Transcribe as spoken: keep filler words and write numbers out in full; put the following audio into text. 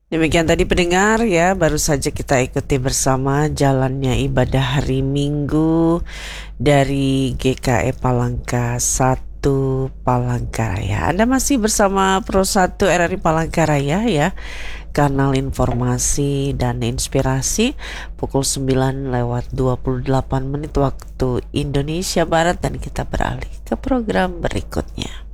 Demikian tadi pendengar ya, baru saja kita ikuti bersama jalannya ibadah hari Minggu dari G K E Palangka satu Palangkaraya. Anda masih bersama Pro satu R R I Palangkaraya ya, kanal informasi dan inspirasi pukul sembilan lewat dua puluh delapan menit waktu Indonesia Barat, dan kita beralih ke program berikutnya.